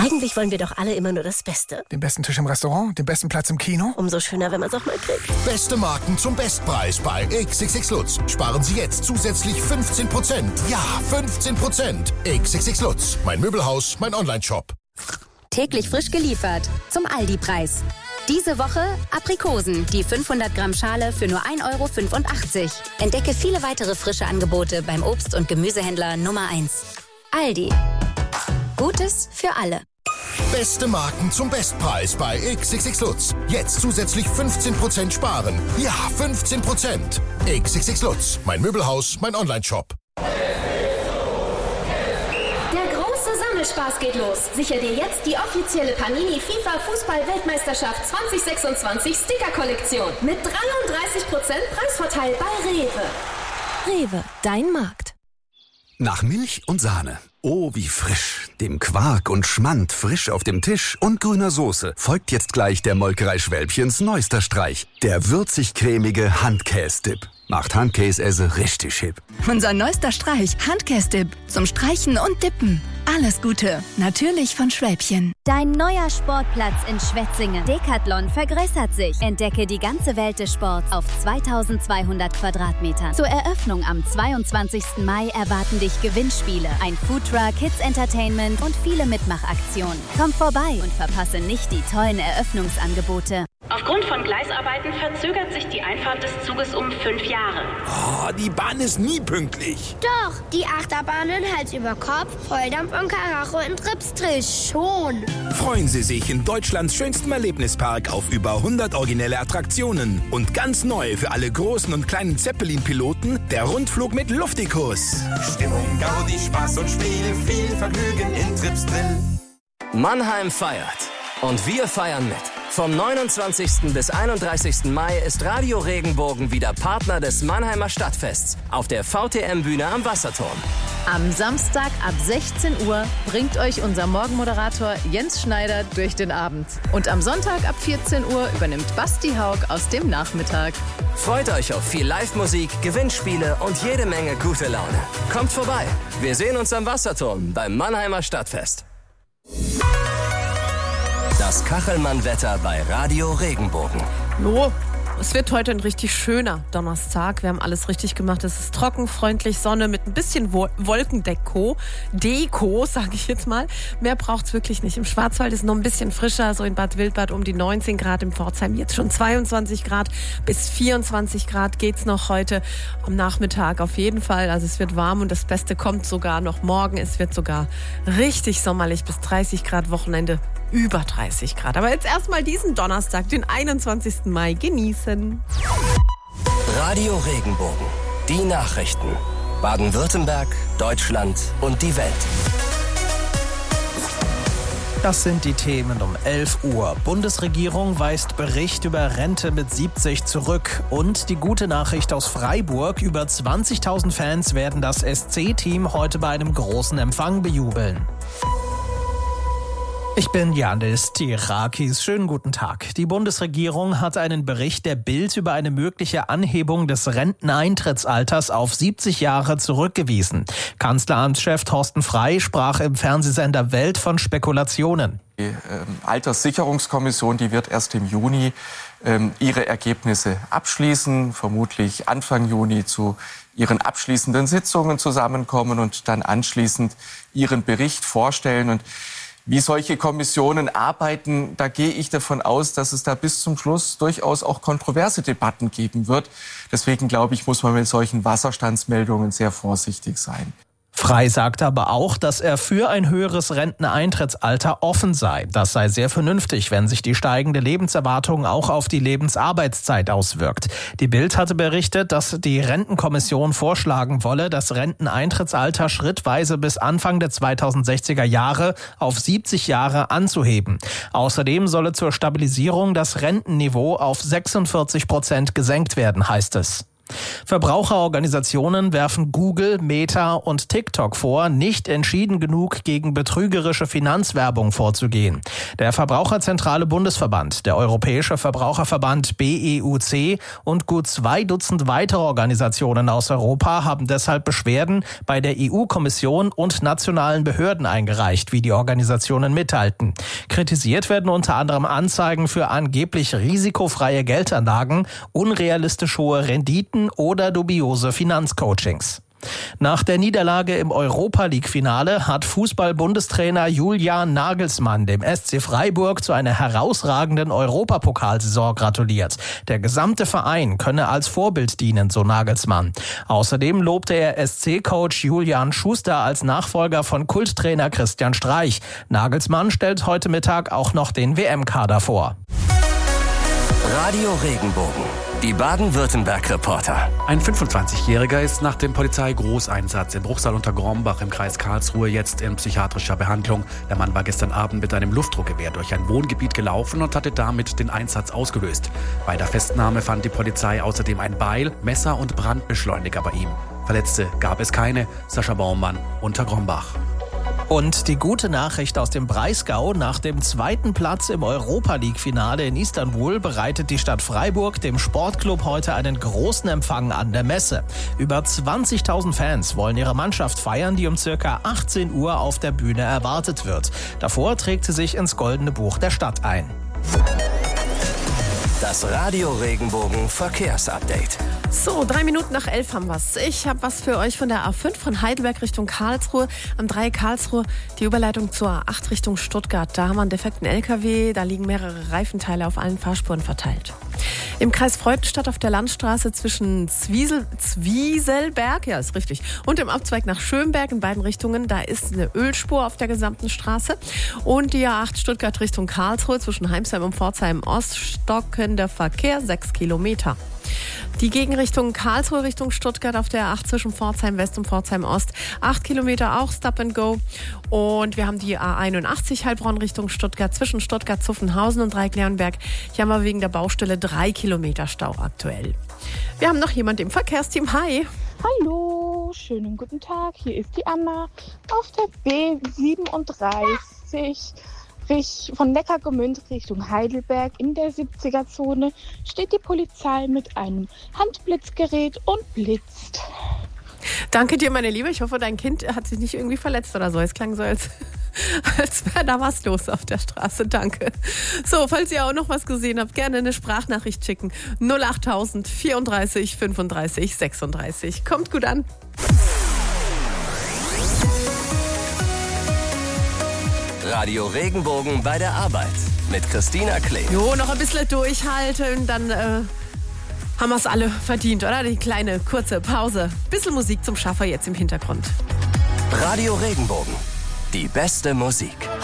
Eigentlich wollen wir doch alle immer nur das Beste. Den besten Tisch im Restaurant, den besten Platz im Kino. Umso schöner, wenn man es auch mal kriegt. Beste Marken zum Bestpreis bei XXX Lutz. Sparen Sie jetzt zusätzlich 15%. Ja, 15%. XXX Lutz. Mein Möbelhaus, mein Onlineshop. Täglich frisch geliefert zum Aldi-Preis. Diese Woche Aprikosen, die 500 Gramm Schale für nur 1,85 €. Entdecke viele weitere frische Angebote beim Obst- und Gemüsehändler Nummer 1. Aldi. Gutes für alle. Beste Marken zum Bestpreis bei XXX Lutz. Jetzt zusätzlich 15% sparen. Ja, 15%. XXX Lutz. Mein Möbelhaus, mein Onlineshop. Spaß geht los. Sichere dir jetzt die offizielle Panini FIFA Fußball-Weltmeisterschaft 2026 Sticker-Kollektion mit 33% Preisvorteil bei Rewe. Rewe, dein Markt. Nach Milch und Sahne. Oh, wie frisch. Dem Quark und Schmand frisch auf dem Tisch und grüner Soße folgt jetzt gleich der Molkerei Schwälbchens neuester Streich. Der würzig-cremige Handkäse-Dip. Macht Handkäse richtig hip. Unser neuester Streich, Handkäse-Dip. Zum Streichen und Dippen. Alles Gute, natürlich von Schwälbchen. Dein neuer Sportplatz in Schwetzingen. Decathlon vergrößert sich. Entdecke die ganze Welt des Sports auf 2200 Quadratmetern. Zur Eröffnung am 22. Mai erwarten dich Gewinnspiele, ein Foodtruck, Kids Entertainment und viele Mitmachaktionen. Komm vorbei und verpasse nicht die tollen Eröffnungsangebote. Aufgrund von Gleisarbeiten verzögert sich die Einfahrt des Zuges um 5 Jahre. Oh, die Bahn ist nie pünktlich. Doch, die Achterbahnen Hals über Kopf, Volldampf und Karacho in Tripsdrill schon. Freuen Sie sich in Deutschlands schönstem Erlebnispark auf über 100 originelle Attraktionen. Und ganz neu für alle großen und kleinen Zeppelin-Piloten der Rundflug mit Luftikus. Stimmung, Gaudi, Spaß und Spiel, viel Vergnügen in Tripsdrill. Mannheim feiert. Und wir feiern mit. Vom 29. bis 31. Mai ist Radio Regenbogen wieder Partner des Mannheimer Stadtfests auf der VTM-Bühne am Wasserturm. Am Samstag ab 16 Uhr bringt euch unser Morgenmoderator Jens Schneider durch den Abend. Und am Sonntag ab 14 Uhr übernimmt Basti Haug aus dem Nachmittag. Freut euch auf viel Live-Musik, Gewinnspiele und jede Menge gute Laune. Kommt vorbei. Wir sehen uns am Wasserturm beim Mannheimer Stadtfest. Das Kachelmann-Wetter bei Radio Regenbogen. Jo, es wird heute ein richtig schöner Donnerstag. Wir haben alles richtig gemacht. Es ist trocken, freundlich, Sonne mit ein bisschen Wolkendeko. Deko, sage ich jetzt mal. Mehr braucht's wirklich nicht. Im Schwarzwald ist noch ein bisschen frischer, so in Bad Wildbad um die 19 Grad, im Pforzheim jetzt schon 22 Grad. Bis 24 Grad geht's noch heute am Nachmittag auf jeden Fall. Also es wird warm und das Beste kommt sogar noch morgen. Es wird sogar richtig sommerlich bis 30 Grad, Wochenende über 30 Grad. Aber jetzt erstmal diesen Donnerstag, den 21. Mai, genießen. Radio Regenbogen. Die Nachrichten. Baden-Württemberg, Deutschland und die Welt. Das sind die Themen um 11 Uhr. Bundesregierung weist Bericht über Rente mit 70 zurück. Und die gute Nachricht aus Freiburg. Über 20.000 Fans werden das SC-Team heute bei einem großen Empfang bejubeln. Ich bin Janis Tirakis. Schönen guten Tag. Die Bundesregierung hat einen Bericht der Bild über eine mögliche Anhebung des Renteneintrittsalters auf 70 Jahre zurückgewiesen. Kanzleramtschef Thorsten Frey sprach im Fernsehsender Welt von Spekulationen. Die Alterssicherungskommission, die wird erst im Juni ihre Ergebnisse abschließen, vermutlich Anfang Juni zu ihren abschließenden Sitzungen zusammenkommen und dann anschließend ihren Bericht vorstellen. Und wie solche Kommissionen arbeiten, da gehe ich davon aus, dass es da bis zum Schluss durchaus auch kontroverse Debatten geben wird. Deswegen glaube ich, muss man mit solchen Wasserstandsmeldungen sehr vorsichtig sein. Frey sagte aber auch, dass er für ein höheres Renteneintrittsalter offen sei. Das sei sehr vernünftig, wenn sich die steigende Lebenserwartung auch auf die Lebensarbeitszeit auswirkt. Die Bild hatte berichtet, dass die Rentenkommission vorschlagen wolle, das Renteneintrittsalter schrittweise bis Anfang der 2060er Jahre auf 70 Jahre anzuheben. Außerdem solle zur Stabilisierung das Rentenniveau auf 46% gesenkt werden, heißt es. Verbraucherorganisationen werfen Google, Meta und TikTok vor, nicht entschieden genug gegen betrügerische Finanzwerbung vorzugehen. Der Verbraucherzentrale Bundesverband, der Europäische Verbraucherverband BEUC und gut 2 Dutzend weitere Organisationen aus Europa haben deshalb Beschwerden bei der EU-Kommission und nationalen Behörden eingereicht, wie die Organisationen mitteilten. Kritisiert werden unter anderem Anzeigen für angeblich risikofreie Geldanlagen, unrealistisch hohe Renditen oder dubiose Finanzcoachings. Nach der Niederlage im Europa-League-Finale hat Fußball-Bundestrainer Julian Nagelsmann dem SC Freiburg zu einer herausragenden Europapokalsaison gratuliert. Der gesamte Verein könne als Vorbild dienen, so Nagelsmann. Außerdem lobte er SC-Coach Julian Schuster als Nachfolger von Kulttrainer Christian Streich. Nagelsmann stellt heute Mittag auch noch den WM-Kader vor. Radio Regenbogen. Die Baden-Württemberg-Reporter. Ein 25-Jähriger ist nach dem Polizeigroßeinsatz in Bruchsal unter Grombach im Kreis Karlsruhe jetzt in psychiatrischer Behandlung. Der Mann war gestern Abend mit einem Luftdruckgewehr durch ein Wohngebiet gelaufen und hatte damit den Einsatz ausgelöst. Bei der Festnahme fand die Polizei außerdem ein Beil, Messer und Brandbeschleuniger bei ihm. Verletzte gab es keine. Sascha Baumann unter Grombach. Und die gute Nachricht aus dem Breisgau: Nach dem 2. Platz im Europa-League-Finale in Istanbul bereitet die Stadt Freiburg dem Sportclub heute einen großen Empfang an der Messe. Über 20.000 Fans wollen ihre Mannschaft feiern, die um ca. 18 Uhr auf der Bühne erwartet wird. Davor trägt sie sich ins Goldene Buch der Stadt ein. Das Radio Regenbogen Verkehrsupdate. So, 3 Minuten nach 11 haben wir's. Ich habe was für euch von der A5 von Heidelberg Richtung Karlsruhe. Am 3 Karlsruhe die Überleitung zur A8 Richtung Stuttgart. Da haben wir einen defekten LKW. Da liegen mehrere Reifenteile auf allen Fahrspuren verteilt. Im Kreis Freudenstadt auf der Landstraße zwischen Zwieselberg, ja ist richtig, und dem Abzweig nach Schönberg in beiden Richtungen, da ist eine Ölspur auf der gesamten Straße. Und die A8 Stuttgart Richtung Karlsruhe zwischen Heimsheim und Pforzheim Ost stockender Verkehr, 6 Kilometer. Die Gegenrichtung Karlsruhe Richtung Stuttgart auf der A8 zwischen Pforzheim West und Pforzheim Ost. 8 Kilometer auch Stop and Go. Und wir haben die A81 Heilbronn Richtung Stuttgart zwischen Stuttgart-Zuffenhausen und Dreieck-Leonberg. Hier haben wir wegen der Baustelle 3 Kilometer Stau aktuell. Wir haben noch jemanden im Verkehrsteam. Hi. Hallo, schönen guten Tag. Hier ist die Anna auf der B37. Von Neckargemünd Richtung Heidelberg in der 70er-Zone steht die Polizei mit einem Handblitzgerät und blitzt. Danke dir, meine Liebe. Ich hoffe, dein Kind hat sich nicht irgendwie verletzt oder so. Es klang so, als wäre da was los auf der Straße. Danke. So, falls ihr auch noch was gesehen habt, gerne eine Sprachnachricht schicken. 08000 34 35 36. Kommt gut an. Radio Regenbogen bei der Arbeit mit Christina Klee. Jo, noch ein bisschen durchhalten, dann haben wir es alle verdient, oder? Die kleine, kurze Pause. Bisschen Musik zum Schaffer jetzt im Hintergrund. Radio Regenbogen, die beste Musik.